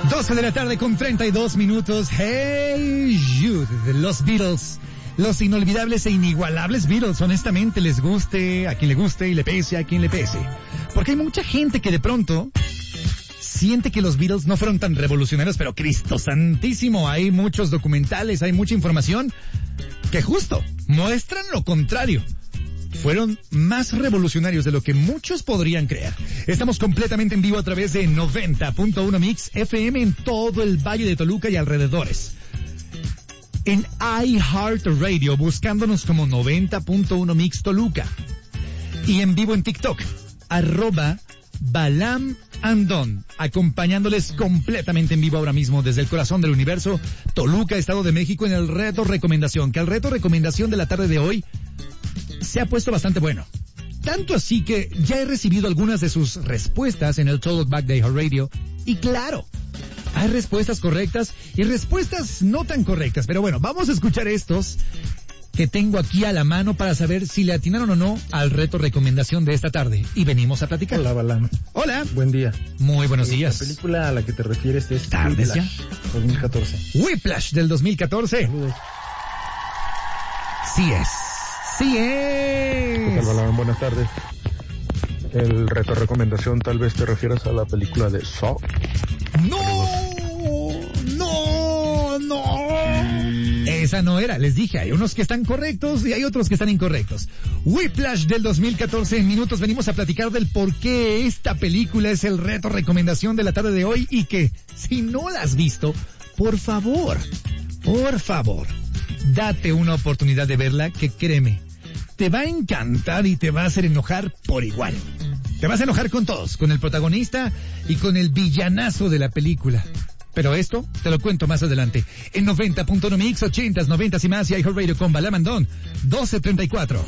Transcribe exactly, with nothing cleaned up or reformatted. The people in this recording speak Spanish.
doce de la tarde con treinta y dos minutos. Hey Jude, los Beatles. Los inolvidables e inigualables Beatles, honestamente, les guste a quien le guste y le pese a quien le pese. Porque hay mucha gente que de pronto siente que los Beatles no fueron tan revolucionarios, pero Cristo santísimo, hay muchos documentales, hay mucha información que justo muestran lo contrario. Fueron más revolucionarios de lo que muchos podrían creer. Estamos completamente en vivo a través de noventa punto uno Mix F M en todo el Valle de Toluca y alrededores. En iHeartRadio, buscándonos como noventa punto uno Mix Toluca. Y en vivo en TikTok, arroba Balam Andón, acompañándoles completamente en vivo ahora mismo desde el corazón del universo, Toluca, Estado de México, en el reto recomendación, que el reto recomendación de la tarde de hoy se ha puesto bastante bueno. Tanto así que ya he recibido algunas de sus respuestas en el Talkback de iHeartRadio. Y claro, hay respuestas correctas y respuestas no tan correctas. Pero bueno, vamos a escuchar estos que tengo aquí a la mano para saber si le atinaron o no al reto recomendación de esta tarde. Y venimos a platicar. Hola, Balam. Hola. Buen día. Muy buenos eh, días. La película a la que te refieres es Tardes ya. dos mil catorce. Whiplash del dos mil catorce. Saludos. Sí es. Sí ¿Qué tal, es. Balam? Buenas tardes. El reto recomendación tal vez te refieras a la película de Saw. No, no, no. Esa no era, les dije, hay unos que están correctos y hay otros que están incorrectos. Whiplash del dos mil catorce, en minutos venimos a platicar del por qué esta película es el reto recomendación de la tarde de hoy y que, si no la has visto, por favor, por favor, date una oportunidad de verla que créeme, te va a encantar y te va a hacer enojar por igual. Te vas a enojar con todos, con el protagonista y con el villanazo de la película. Pero esto te lo cuento más adelante. En noventa punto uno Mix, ochentas, noventas y más y iHeartRadio con Balam Andón, doce treinta y cuatro.